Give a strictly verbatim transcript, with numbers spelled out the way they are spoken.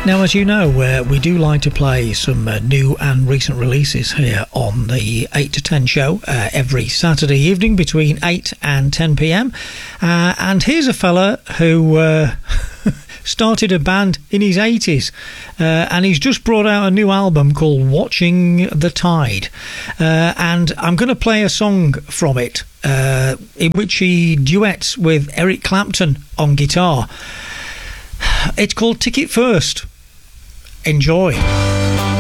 Now, as you know, uh, we do like to play some uh, new and recent releases here on the eight to ten show uh, every Saturday evening between eight and ten p.m. Uh, and here's a fella who uh, started a band in his eighties, uh, and he's just brought out a new album called Watching the Tide. Uh, and I'm going to play a song from it uh, in which he duets with Eric Clapton on guitar. It's called Ticket First. Enjoy.